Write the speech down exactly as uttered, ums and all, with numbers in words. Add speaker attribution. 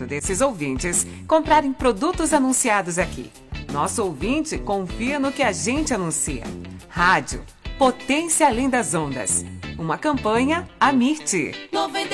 Speaker 1: cento desses ouvintes comprarem produtos anunciados aqui. Nosso ouvinte confia no que a gente anuncia. Rádio Potência Além das Ondas. Uma campanha Amit.